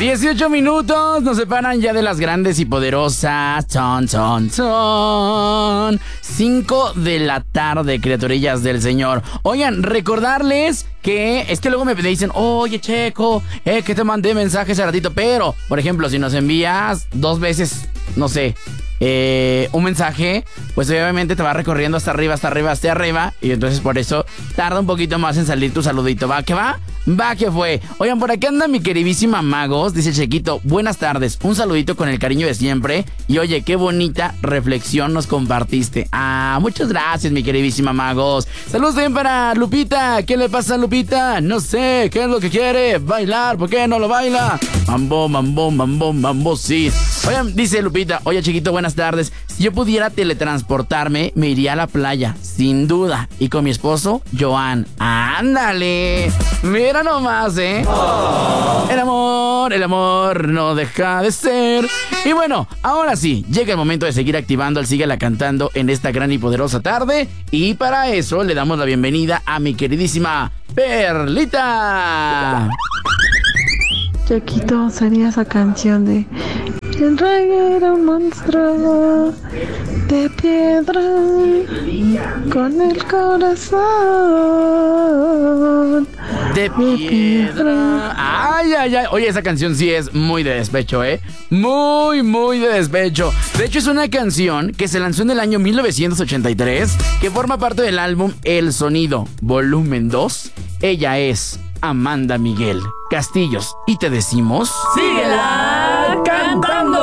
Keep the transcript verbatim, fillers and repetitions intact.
dieciocho minutos nos separan ya de las grandes y poderosas. Son, son, son. cinco de la tarde, criaturillas del Señor. Oigan, recordarles que es que luego me dicen, oye, Checo, eh, que te mandé mensajes hace ratito. Pero, por ejemplo, si nos envías dos veces, no sé, Eh, un mensaje, pues obviamente te va recorriendo hasta arriba, hasta arriba, hasta arriba. Y entonces por eso tarda un poquito más en salir tu saludito. ¿Va que va? Va que fue. Oigan, por aquí anda mi queridísima Magos. Dice Chequito, buenas tardes, un saludito con el cariño de siempre. Y oye, qué bonita reflexión nos compartiste. Ah, muchas gracias, mi queridísima Magos. Saludos también para Lupita. ¿Qué le pasa a Lupita? No sé, ¿qué es lo que quiere? Bailar, ¿por qué no lo baila? Mambo, mambo, mambo, mambo, sí. Oigan, dice Lupita, oye, Chiquito, buenas tardes. Si yo pudiera teletransportarme, me iría a la playa, sin duda. Y con mi esposo, Joan. ¡Ándale! Mira nomás, ¿eh? Oh. El amor, el amor no deja de ser. Y bueno, ahora sí, llega el momento de seguir activando el Síguela Cantando en esta gran y poderosa tarde. Y para eso le damos la bienvenida a mi queridísima Perlita. Chequito, sería esa canción de el rey era un monstruo de piedra con el corazón de piedra. Ay, ay, ay. Oye, esa canción sí es muy de despecho, ¿eh? Muy, muy de despecho. De hecho, es una canción que se lanzó en el año mil novecientos ochenta y tres, que forma parte del álbum El Sonido, volumen dos. Ella es Amanda Miguel Castillos y te decimos... ¡Síguela cantando!